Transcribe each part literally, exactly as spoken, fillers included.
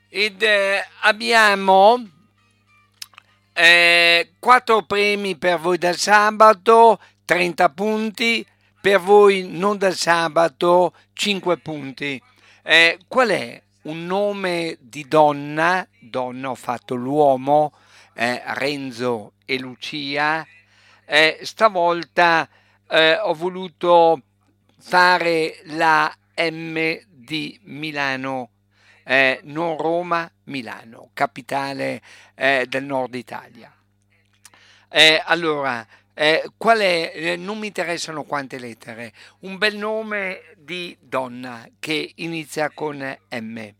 ed eh, abbiamo eh, quattro premi per voi dal sabato, trenta punti, per voi non dal sabato, cinque punti. Eh, qual è un nome di donna? Donna, ho fatto l'uomo, eh, Renzo e Lucia. Eh, stavolta eh, ho voluto fare la M di Milano, eh, non Roma, Milano, capitale eh, del nord Italia. Eh, allora, eh, qual è? Eh, non mi interessano quante lettere. Un bel nome di donna che inizia con M.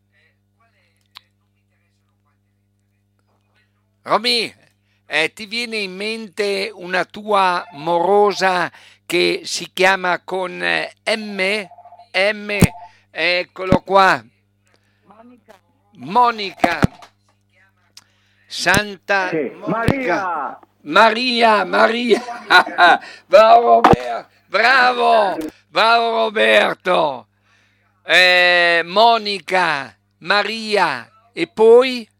Roby, eh, ti viene in mente una tua morosa che si chiama con M? M, eccolo qua. Monica. Monica. Santa Sì. Monica. Maria. Maria, Maria. Bravo Roberto. Bravo, bravo Roberto. Eh, Monica, Maria e poi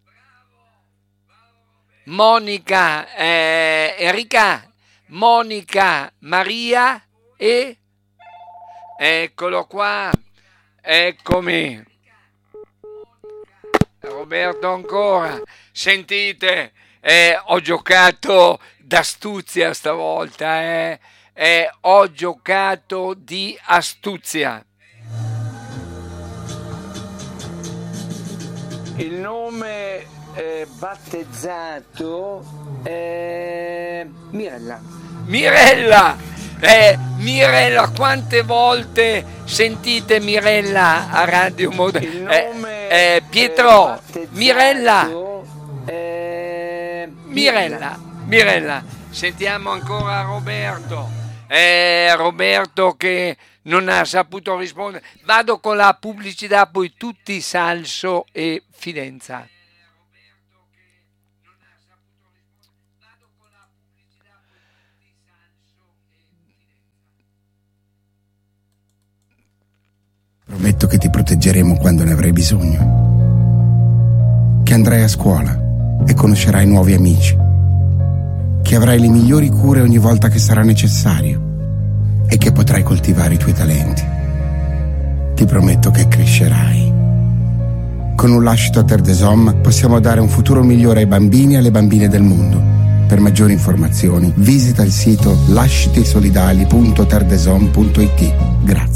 Monica, eh, Enrica, Monica, Maria e eccolo qua, eccomi. Roberto ancora, sentite, eh, ho giocato d'astuzia stavolta, eh, eh, ho giocato di astuzia. Il nome eh, battezzato è Mirella. Mirella! Eh, Mirella, quante volte sentite Mirella a Radio Modena? Eh, eh, Pietro, Mirella! Eh, Mirella, Mirella, sentiamo ancora Roberto. Eh, Roberto che non ha saputo rispondere. Vado con la pubblicità, poi tutti Salso e Fidenza. Prometto che ti proteggeremo quando ne avrai bisogno. Che andrai a scuola e conoscerai nuovi amici. Che avrai le migliori cure ogni volta che sarà necessario. E che potrai coltivare i tuoi talenti. Ti prometto che crescerai. Con un lascito a Terre des Hommes possiamo dare un futuro migliore ai bambini e alle bambine del mondo. Per maggiori informazioni visita il sito lascitisolidali punto terre des hommes punto it. Grazie.